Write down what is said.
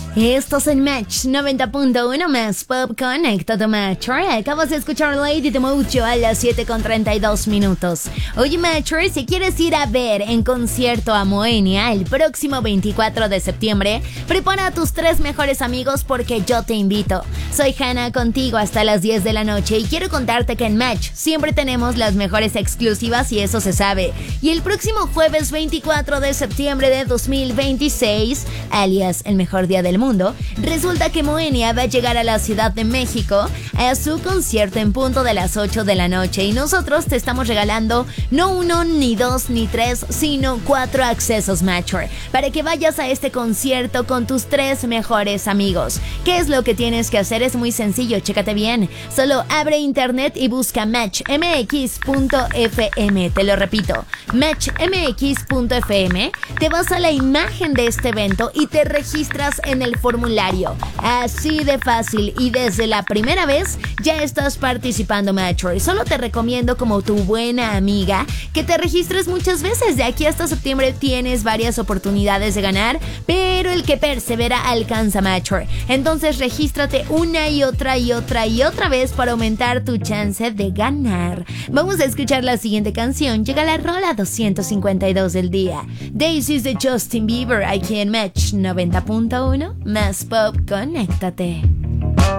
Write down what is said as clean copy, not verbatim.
Estás en Match 90.1 más Pop Connect Matcher. Acabas de escuchar Lady de Mojo a las 7:32. Oye, Matcher, si quieres ir a ver en concierto a Moenia el próximo 24 de septiembre, prepara a tus 3 mejores amigos porque yo te invito. Soy Hannah, contigo hasta las 10 de la noche y quiero contarte que en Match siempre tenemos las mejores exclusivas y eso se sabe. Y el próximo jueves 24 de septiembre de 2026, alias el mejor día del mundo, resulta que Moenia va a llegar a la Ciudad de México a su concierto en punto de las 8 de la noche y nosotros te estamos regalando no 1, ni 2, ni 3, sino 4 accesos Matcher para que vayas a este concierto con tus 3 mejores amigos. ¿Qué es lo que tienes que hacer? Es muy sencillo, chécate bien. Solo abre internet y busca matchmx.fm. Te lo repito, matchmx.fm. Te vas a la imagen de este evento y te registras en el formulario. Así de fácil y desde la primera vez ya estás participando, Matcher. Solo te recomiendo como tu buena amiga que te registres muchas veces. De aquí hasta septiembre tienes varias oportunidades de ganar, pero el que persevera alcanza, Matcher. Entonces regístrate una y otra vez para aumentar tu chance de ganar. Vamos a escuchar la siguiente canción. Llega la rola 252 del día. Daisies de Justin Bieber aquí en Match 90.1 más Pop, conéctate.